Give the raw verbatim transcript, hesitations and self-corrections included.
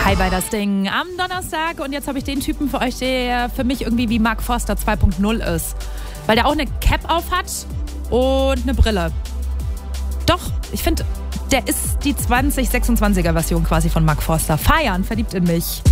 Hi bei das Ding am Donnerstag und jetzt habe ich den Typen für euch, der für mich irgendwie wie Mark Forster zwei Punkt null ist. Weil der auch eine Cap auf hat und eine Brille. Doch, ich finde, der ist die zwanzig sechsundzwanziger Version quasi von Mark Forster. Feiern, verliebt in mich.